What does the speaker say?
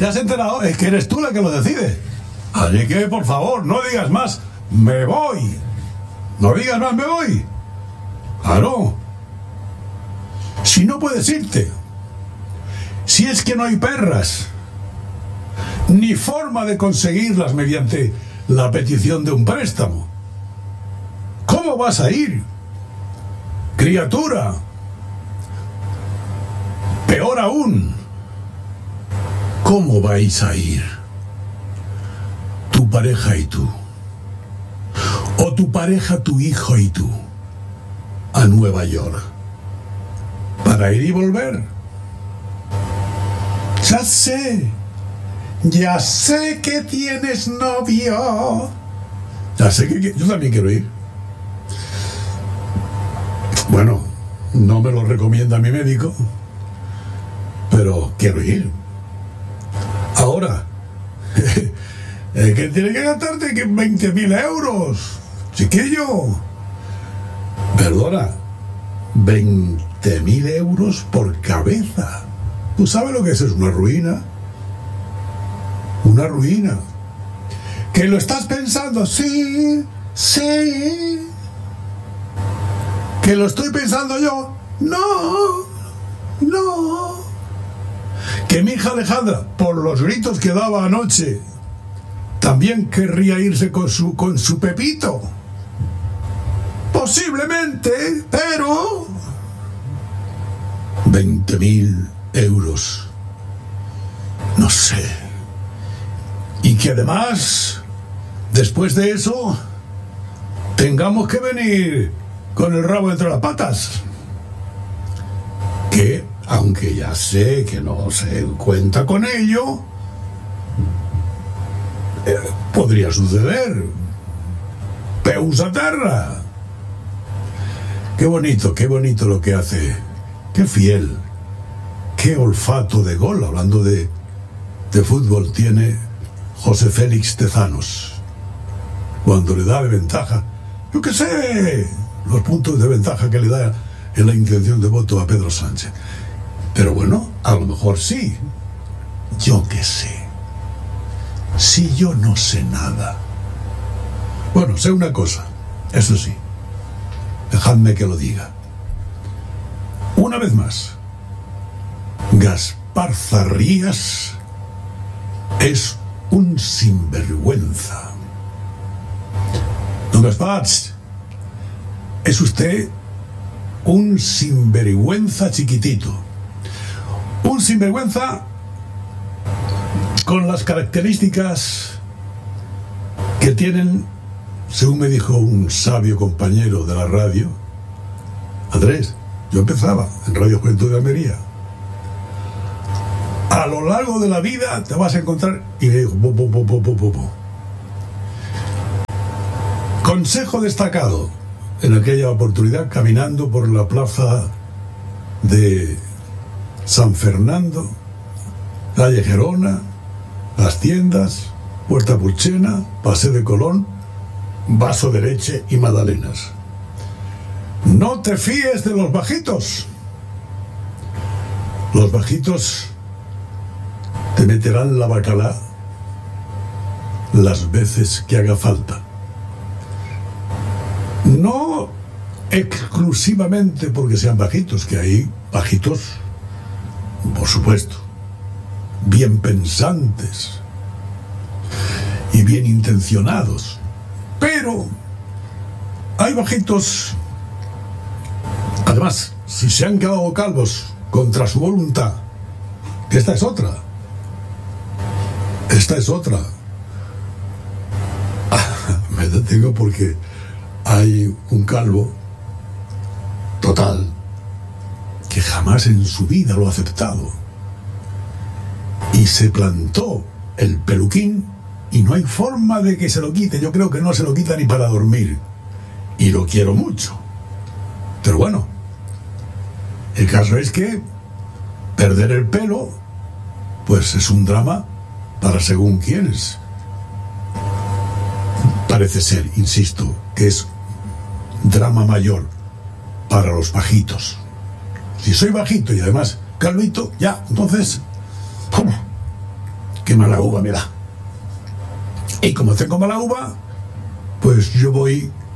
¿Te has enterado? Es que eres tú la que lo decide. Así que, por favor, no digas más, me voy. No digas más, me voy. Claro. Si no puedes irte. Si es que no hay perras. Ni forma de conseguirlas mediante la petición de un préstamo. ¿Cómo vas a ir? Criatura. Peor aún. ¿Cómo vais a ir? Tu pareja y tú. O tu pareja, tu hijo y tú. A Nueva York. Para ir y volver. Ya sé que tienes novio. Ya sé que yo también quiero ir. Bueno, no me lo recomienda mi médico, pero quiero ir. Ahora, que tiene que gastarte 20.000 euros, chiquillo. Perdona, 20.000 euros por cabeza. ¿Tú sabes lo que es una ruina? Una ruina. ¿Que lo estás pensando? Sí. ¿Que lo estoy pensando yo? No. Que mi hija Alejandra, por los gritos que daba anoche, también querría irse con su Pepito. Posiblemente, pero 20.000 euros. No sé. Y que además, después de eso, tengamos que venir con el rabo entre las patas. Que, aunque ya sé que no se cuenta con ello, podría suceder. Peus a terra. Qué bonito lo que hace. Qué fiel. Qué olfato de gol, hablando de fútbol, tiene José Félix Tezanos. Cuando le da de ventaja, yo qué sé, los puntos de ventaja que le da en la intención de voto a Pedro Sánchez. Pero bueno, a lo mejor sí. Yo qué sé. Si yo no sé nada. Bueno, sé una cosa, eso sí. Dejadme que lo diga. Una vez más, Gaspar Zarrías es un sinvergüenza. Don Gaspar, es usted un sinvergüenza chiquitito. Un sinvergüenza con las características que tienen, según me dijo un sabio compañero de la radio, Andrés, yo empezaba en Radio Juventud de Almería. A lo largo de la vida te vas a encontrar, y me dijo, consejo destacado en aquella oportunidad, caminando por la plaza de San Fernando, calle Gerona, las tiendas, Puerta Pulchena, Paseo de Colón, vaso de leche y magdalenas. No te fíes de los bajitos. Los bajitos te meterán la bacalá las veces que haga falta. No exclusivamente porque sean bajitos, que hay bajitos, por supuesto, bien pensantes y bien intencionados, pero hay bajitos, además, si se han quedado calvos contra su voluntad, esta es otra. Me detengo porque hay un calvo total que jamás en su vida lo ha aceptado y se plantó el peluquín y no hay forma de que se lo quite. Yo creo que no se lo quita ni para dormir, y lo quiero mucho, pero bueno, el caso es que perder el pelo pues es un drama para según quiénes. Parece ser, insisto, que es drama mayor para los bajitos. Si soy bajito y además calvito, ya, entonces, ¿cómo? qué mala uva me da. Y como tengo mala uva, pues yo voy